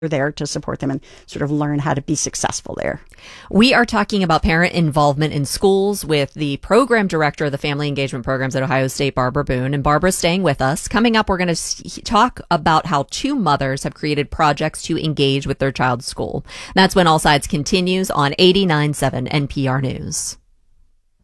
there to support them and sort of learn how to be successful there. We are talking about parent involvement in schools with the program director of the Family Engagement Programs at Ohio State, Barbara Boone. And Barbara's staying with us. Coming up, we're going to talk about how two mothers have created projects to engage with their child's school. That's when All Sides continues on 89.7 NPR News.